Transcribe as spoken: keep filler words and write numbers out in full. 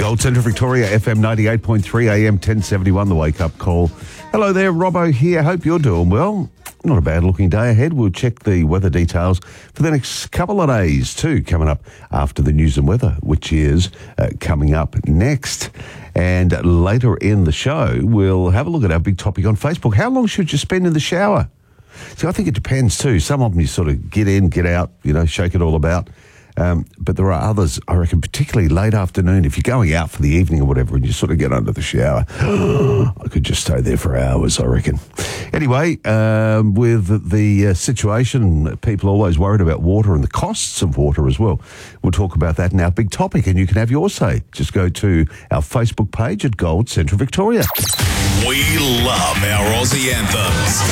Gold Central Victoria, F M ninety-eight point three, A M ten seventy-one, the wake-up call. Hello there, Robbo here. Hope you're doing well. Not a bad-looking day ahead. We'll check the weather details for the next couple of days too, coming up after the news and weather, which is uh, coming up next. And later in the show, we'll have a look at our big topic on Facebook. How long should you spend in the shower? See, I think it depends too. Some of them you sort of get in, get out, you know, shake it all about. Um, but there are others, I reckon, particularly late afternoon, if you're going out for the evening or whatever and you sort of get under the shower, I could just stay there for hours, I reckon. Anyway, um, with the uh, situation, people are always worried about water and the costs of water as well. We'll talk about that in our big topic, and you can have your say. Just go to our Facebook page at Gold Central Victoria. We love our Aussie anthems.